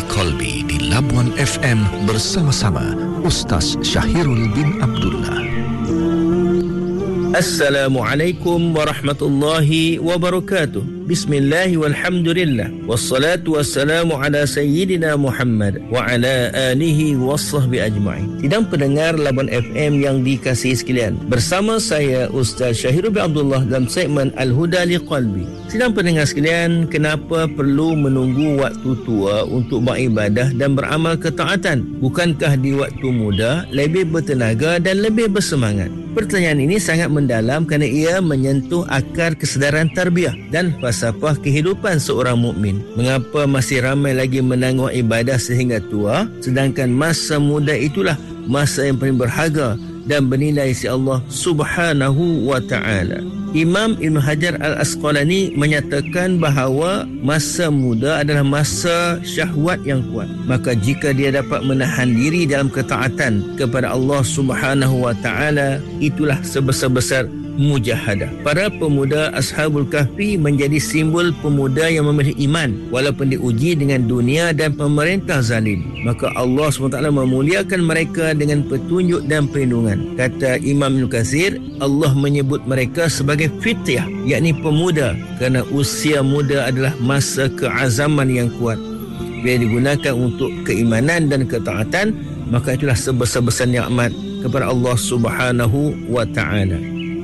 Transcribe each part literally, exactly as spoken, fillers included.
Qalbi di Labuan F M bersama-sama Ustaz Syahirul bin Abdullah. Assalamualaikum warahmatullahi wabarakatuh. Bismillahi walhamdulillah. Wassalatu wassalamu ala sayyidina Muhammad wa ala alihi wassahbi ajma'in. Sidang pendengar Labuan F M yang dikasihi sekalian, bersama saya Ustaz Syahirul bin Abdullah dalam segmen Al-Huda li Qalbi. Sidang pendengar sekalian, kenapa perlu menunggu waktu tua untuk beribadah dan beramal ketaatan? Bukankah di waktu muda lebih bertenaga dan lebih bersemangat? Pertanyaan ini sangat mendalam kerana ia menyentuh akar kesedaran tarbiyah dan falsafah kehidupan seorang mukmin. Mengapa masih ramai lagi menanggung ibadah sehingga tua, sedangkan masa muda itulah masa yang paling berharga dan bernilai si Allah Subhanahu wa taala. Imam Ibn Hajar Al-Asqalani menyatakan bahawa masa muda adalah masa syahwat yang kuat. Maka jika dia dapat menahan diri dalam ketaatan kepada Allah Subhanahu wa taala, itulah sebesar-besar mujahadah. Para pemuda Ashabul Kahfi menjadi simbol pemuda yang memilih iman walaupun diuji dengan dunia dan pemerintah zalim. Maka Allah subhanahu wa taala memuliakan mereka dengan petunjuk dan perlindungan. Kata Imam Ibn Katsir, Allah menyebut mereka sebagai fityah, yakni pemuda, kerana usia muda adalah masa keazaman yang kuat. Bila digunakan untuk keimanan dan ketaatan, maka itulah sebesar-besar nikmat kepada Allah Subhanahu wa taala.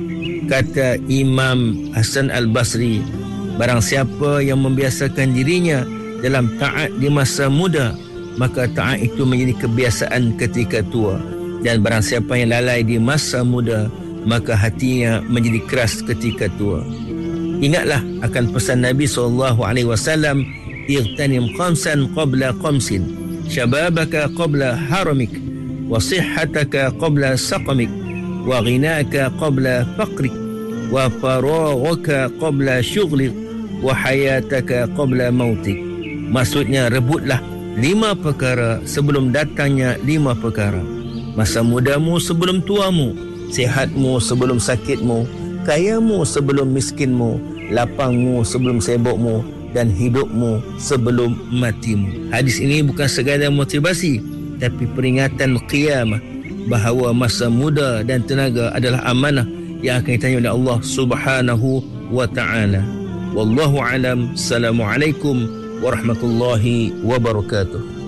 Kata Imam Hasan Al-Basri, barang siapa yang membiasakan dirinya dalam taat di masa muda, maka taat itu menjadi kebiasaan ketika tua. Dan barang siapa yang lalai di masa muda, maka hatinya menjadi keras ketika tua. Ingatlah akan pesan Nabi sallallahu alaihi wasallam, "Ightanim khamsan qabla khamsin, syababaka qabla haramik, wa sihhataka qabla saqamik, wa ghinaka qabla faqrik, wa faraghaka qabla syughlik, wa hayataka qabla mautik." Maksudnya, rebutlah lima perkara sebelum datangnya lima perkara. Masa mudamu sebelum tuamu, sihatmu sebelum sakitmu, kayamu sebelum miskinmu, lapangmu sebelum sibukmu, dan hidupmu sebelum matimu. Hadis ini bukan sekadar motivasi, tapi peringatan qiyamah bahawa masa muda dan tenaga adalah amanah yang akan ditanya oleh Allah Subhanahu wa taala. Wallahu alam. Assalamualaikum warahmatullahi wabarakatuh.